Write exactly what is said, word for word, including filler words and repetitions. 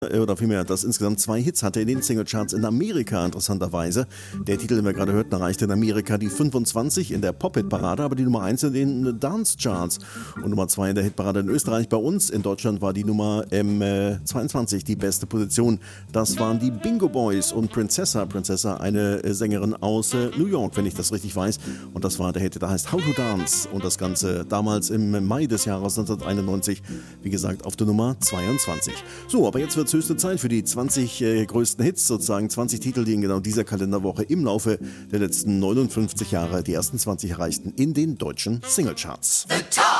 Oder vielmehr, das insgesamt zwei Hits hatte in den Singlecharts in Amerika, interessanterweise. Der Titel, den wir gerade hörten, erreichte in Amerika die fünfundzwanzig in der Pop-Hit-Parade, aber die Nummer eins in den Dance-Charts. Und Nummer zwei in der Hitparade in Österreich. Bei uns in Deutschland war die Nummer ähm, äh, zweiundzwanzig die beste Position. Das waren die Bingo Boys und Princessa. Princessa, eine äh, Sängerin aus äh, New York, wenn ich das richtig weiß. Und das war der Hit, der heißt How to Dance. Und das Ganze damals im Mai des Jahres neunzehnhunderteinundneunzig, wie gesagt, auf der Nummer zweiundzwanzig. So, aber jetzt wird höchste Zeit für die zwanzig äh, größten Hits, sozusagen zwanzig Titel, die in genau dieser Kalenderwoche im Laufe der letzten neunundfünfzig Jahre die ersten zwanzig erreichten in den deutschen Singlecharts. The Top